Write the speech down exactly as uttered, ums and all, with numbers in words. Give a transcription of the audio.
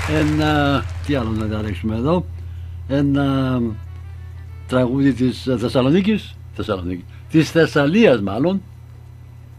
ένα, τι άλλο να διαλέξουμε εδώ, ένα τραγούδι της Θεσσαλονίκης, Θεσσαλονίκη, της Θεσσαλίας μάλλον,